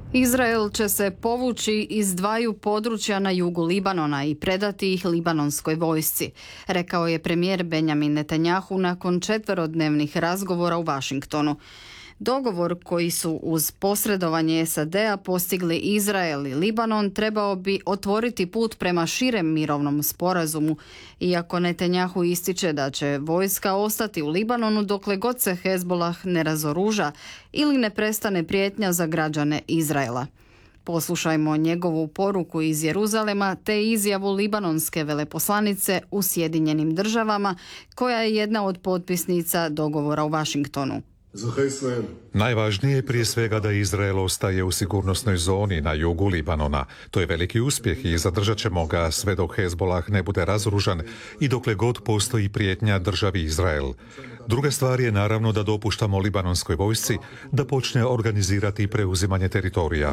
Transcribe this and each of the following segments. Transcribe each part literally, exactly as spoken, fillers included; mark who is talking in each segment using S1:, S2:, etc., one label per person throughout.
S1: Izrael će se povući iz dvaju područja na jugu Libanona i predati ih libanonskoj vojsci, rekao je premijer Benjamin Netanjahu nakon četverodnevnih razgovora u Washingtonu. Dogovor koji su uz posredovanje S A D-a postigli Izrael i Libanon trebao bi otvoriti put prema širem mirovnom sporazumu, iako Netanjahu ističe da će vojska ostati u Libanonu dokle god se Hezbollah ne razoruža ili ne prestane prijetnja za građane Izraela. Poslušajmo njegovu poruku iz Jeruzalema te izjavu libanonske veleposlanice u Sjedinjenim državama, koja je jedna od potpisnica dogovora u Washingtonu.
S2: Najvažnije je prije svega da Izrael ostaje u sigurnosnoj zoni na jugu Libanona. To je veliki uspjeh i zadržat ćemo ga sve dok Hezbollah ne bude razoružan i dokle god postoji prijetnja državi Izrael. Druga stvar je naravno da dopuštamo libanonskoj vojsci da počne organizirati preuzimanje teritorija.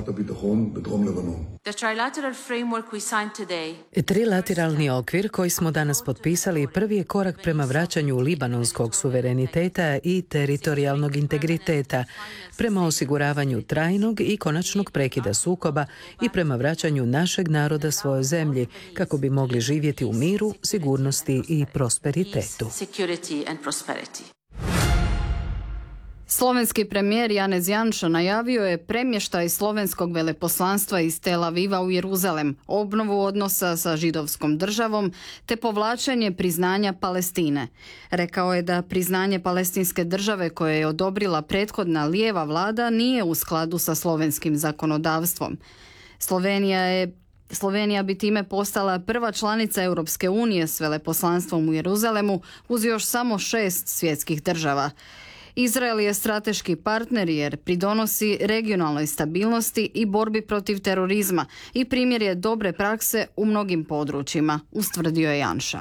S3: Trilateralni okvir koji smo danas potpisali prvi je korak prema vraćanju libanonskog suvereniteta i teritorijalnog integriteta, prema osiguravanju trajnog i konačnog prekida sukoba i prema vraćanju našeg naroda svojoj zemlji kako bi mogli živjeti u miru, sigurnosti i prosperitetu.
S1: Slovenski premijer Janez Janša najavio je premještaj slovenskog veleposlanstva iz Tel Aviva u Jeruzalem, obnovu odnosa sa židovskom državom te povlačenje priznanja Palestine. Rekao je da priznanje palestinske države koje je odobrila prethodna lijeva vlada nije u skladu sa slovenskim zakonodavstvom. Slovenija je Slovenija bi time postala prva članica Europske unije s veleposlanstvom u Jeruzalemu uz još samo šest svjetskih država. Izrael je strateški partner jer pridonosi regionalnoj stabilnosti i borbi protiv terorizma i primjer je dobre prakse u mnogim područjima, ustvrdio je Janša.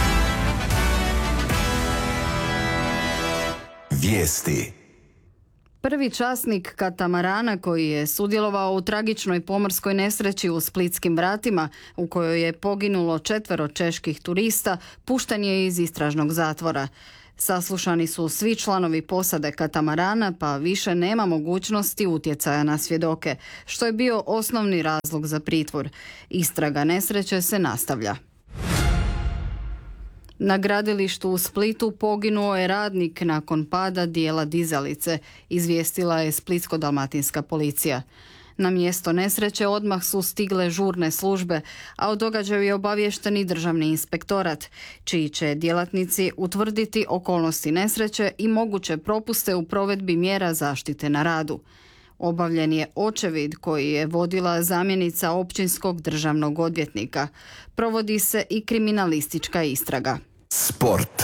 S4: Vijesti.
S1: Prvi časnik katamarana koji je sudjelovao u tragičnoj pomorskoj nesreći u Splitskim vratima, u kojoj je poginulo četvero čeških turista, pušten je iz istražnog zatvora. Saslušani su svi članovi posade katamarana, pa više nema mogućnosti utjecaja na svjedoke, što je bio osnovni razlog za pritvor. Istraga nesreće se nastavlja. Na gradilištu u Splitu poginuo je radnik nakon pada dijela dizalice, izvijestila je splitsko-dalmatinska policija. Na mjesto nesreće odmah su stigle žurne službe, a o događaju je obaviješten i državni inspektorat, čiji će djelatnici utvrditi okolnosti nesreće i moguće propuste u provedbi mjera zaštite na radu. Obavljen je očevid koji je vodila zamjenica općinskog državnog odvjetnika. Provodi se i kriminalistička istraga.
S4: Sport.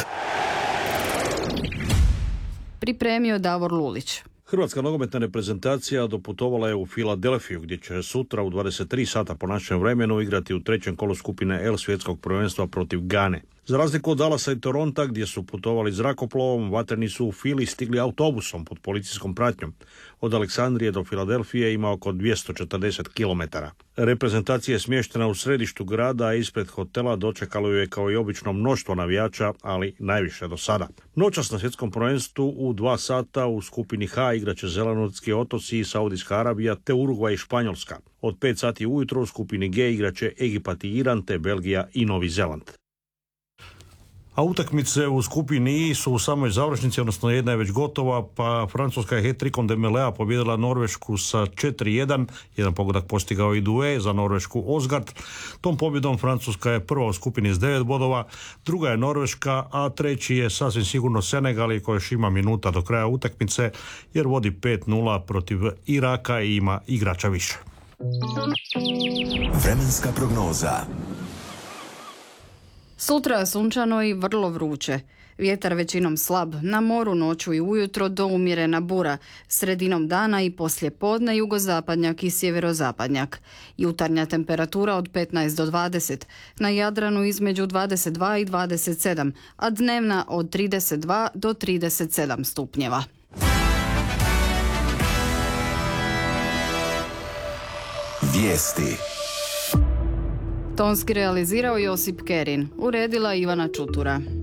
S1: Pripremio Davor Lulić.
S5: Hrvatska nogometna reprezentacija doputovala je u Filadelfiju gdje će sutra u dvadeset tri sata po našem vremenu igrati u trećem kolu skupine L svjetskog prvenstva protiv Gane. Za razliku od Dallasa i Toronta gdje su putovali zrakoplovom, vatreni su u Fili stigli autobusom pod policijskom pratnjom. Od Aleksandrije do Filadelfije ima oko dvjesto četrdeset kilometara. Reprezentacija je smještena u središtu grada, a ispred hotela dočekalo ju je kao i obično mnoštvo navijača, ali najviše do sada. Noćas na svjetskom prvenstvu u dva sata u skupini H igraće Zelenortski otoci i Saudijska Arabija te Urugvaj i Španjolska. Od pet sati ujutro u skupini G igraće Egipat i Iran te Belgija i Novi Zeland. A utakmice u skupini I su u samoj završnici, odnosno jedna je već gotova, pa Francuska je hat-trickom Dembelea pobjedila Norvešku sa četiri jedan, jedan pogodak postigao i Due za Norvešku Osgard. Tom pobjedom Francuska je prva u skupini s devet bodova, druga je Norveška, a treći je sasvim sigurno Senegal koji još ima minuta do kraja utakmice jer vodi pet nula protiv Iraka i ima igrača više.
S4: Vremenska prognoza.
S1: Sutra sunčano i vrlo vruće. Vjetar većinom slab, na moru noću i ujutro do umjerena bura, sredinom dana i poslije podne jugozapadnjak i sjeverozapadnjak. Jutarnja temperatura od petnaest do dvadeset, na Jadranu između dvadeset dva i dvadeset sedam, a dnevna od trideset dva do trideset sedam stupnjeva.
S4: Vijesti.
S1: Tonski realizirao Josip Kerin, uredila Ivana Čutura.